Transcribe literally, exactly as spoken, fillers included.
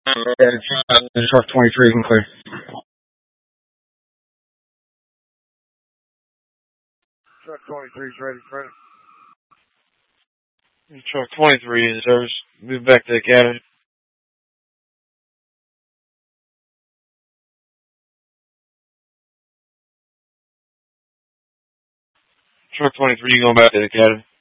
Uh, truck twenty-three can clear. Truck twenty-three is ready, Fred. Truck twenty-three in service. Move back to the academy. Truck twenty-three going back to the academy.